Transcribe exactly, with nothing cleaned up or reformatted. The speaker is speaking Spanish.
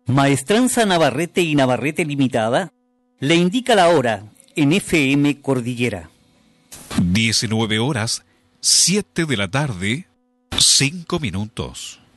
Maestranza Navarrete y Navarrete Limitada le indica la hora en F M Cordillera. diecinueve horas, siete de la tarde, cinco minutos.